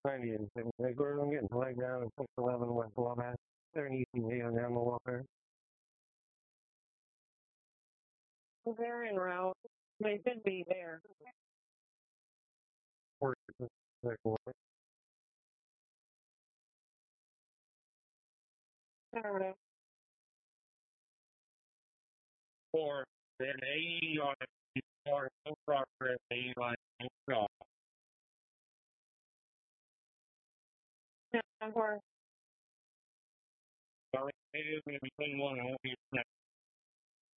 90 and like we're getting to leg down and 611 West Wabash. They're an ETA on Animal Welfare. They're en route. They should be there. Or or an AE on or no progress, AE line, no stop. Yeah, of course. Sorry, it is going to be 21. I won't be